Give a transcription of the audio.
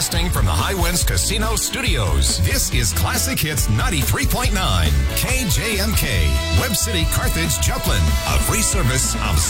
Broadcasting from the High Winds Casino Studios, this is Classic Hits 93.9 KJMK, Web City, Carthage, Joplin, a free service of